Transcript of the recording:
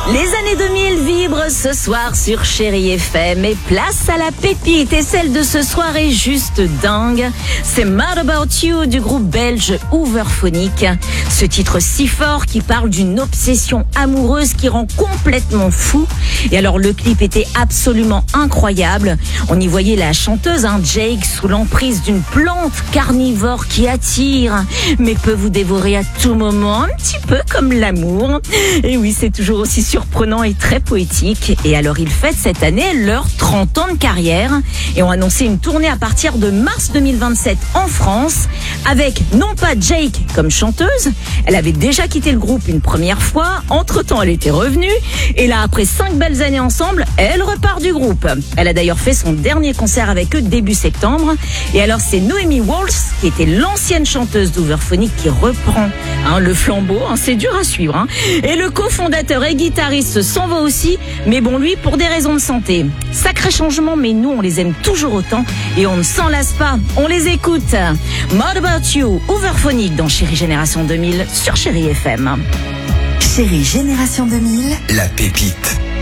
Les années 2000 vibrent ce soir sur Chérie FM et place à la pépite. Et celle de ce soir est juste dingue. C'est Mad About You du groupe belge Hooverphonic. Ce titre si fort qui parle d'une obsession amoureuse qui rend complètement fou. Et alors le clip était absolument incroyable. On y voyait la chanteuse Jake sous l'emprise d'une plante carnivore qui attire, mais peut vous dévorer à tout moment, un petit peu comme l'amour. Et oui, c'est toujours aussi surprenant et très poétique. Et alors ils fêtent cette année leurs 30 ans de carrière et ont annoncé une tournée à partir de mars 2027 en France avec non pas Jake comme chanteuse, elle avait déjà quitté le groupe une première fois, entre-temps elle était revenue et là après 5 belles années ensemble, elle repart du groupe. Elle a d'ailleurs fait son dernier concert avec eux début septembre et alors c'est Noémie Walsh qui était l'ancienne chanteuse d'Hooverphonic qui reprend le flambeau, c'est dur à suivre. Et le cofondateur et guitariste s'en va aussi, mais bon lui pour des raisons de santé. Sacré changement, mais nous on les aime toujours autant et on ne s'en lasse pas, on les écoute. Mad About You, Hooverphonic dans Chérie Génération 2000 sur Chérie FM. Chérie Génération 2000, la pépite.